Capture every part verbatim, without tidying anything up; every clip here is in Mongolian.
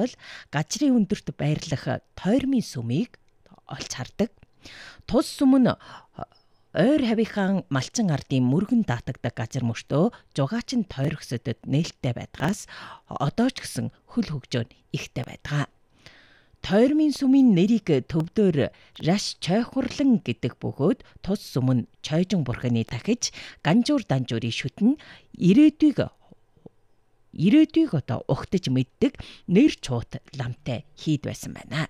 тохиолдолд газрын өндөрт байрлах тойрмын сүмийг олж хардаг. Тус сүм нь ойр хавийнхаа малчин ардын мөргөн даатагдаг газар мөртөө жугаачин тойрогсодод нээлттэй байдгаас одоо ч гэсэн хөл хөгжөө нь ихтэй байдаг. Тойрмын сүмийн нэрийг төвдөр Раш Чойхурлан гэдэг бөгөөд тус сүм нь Чойжин бурханы дахиж Ганжуур Данжуурын шүтэн ирээдүйг ирээдүйг одоо ухтаж мэддэг нэр чуут ламтай хийд байсан байна.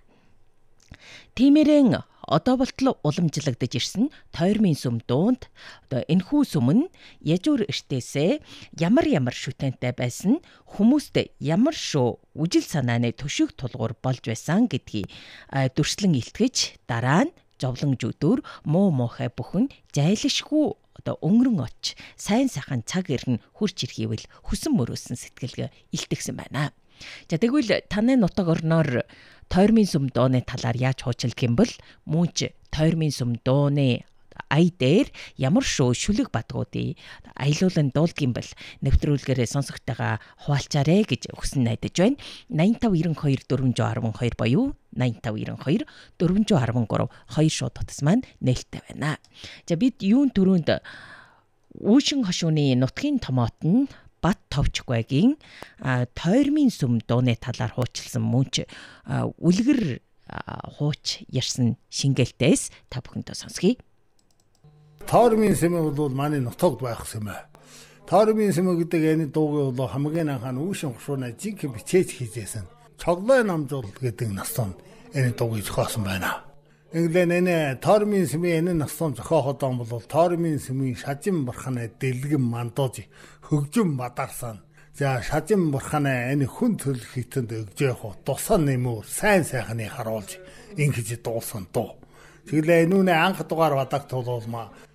Тиймэрэн одоо болтол уламжлагдаж ирсэн тойрмын сүм дуунд одоо энэхүү сүм нь яжуур эртээсээ ямар ямар шүтэнтэй байсан, хүмүүст ямар шүү үжил санааны төшөг тулгуур болж байсан гэдгийг дүрслэн илтгэж дараа нь жовлон жүдүр муу муухай бүхэн зайлшгүй одоо өнгөрөн оч сайн сайхан цаг ирнэ хурж ирэхийвэл хүсэн мөрөөсөн сэтгэлгээ илтгэсэн байна. За тэгвэл таны нутаг орноор тойрмын сүм дууны талаар яаж хуучилдаг юм бол мөнч тойрмын сүм дууны ай дээр ямар шүү шүлэг бадгуудыг аялуулан дуулдгийм бол нэвтрүүлгээрээ сонсогтойгоо хуваалцаарэ гэж өгсөн найдаж байна. найман тав ерөн хоёр дөрвөн арван хоёр боيو найман тав ерөн хоёр дөрвөн арван гурав хоёр шууд утас маань нээлттэй байна. За бид юун төрөнд үүшин хошууны нутгийн томоот нь Бат Товчгойгийн тойрмын сүм дууны талаар хуучилсан мөнч үлгэр хууч ярьсан шингээлтээс та бүхэндээ сонсгий. Тойрмын сүм бол манай нутагт байх сүм. Тойрмын сүм гэдэг энэ дууг бол хамгийн анхан үүшин хошууны жинхэнэ бичээж хийжсэн. Цоглой намжуул гэдэг настан энэ дуугийг зохиосон байна. Инглен энэ тойрмын сүмийн энэ настан зохиоход бол тойрмын сүмийн шажин бурханы дэлгэн мандууж хөгжим бадарсан. За шажин бурханы энэ хүн төрөл хитэнд өгжөөх тусан нэмүр сайн сайхны харуулж ингэж дуулсан дуу. Тэгэлээ энүүний анх дугаар бадагт болмаа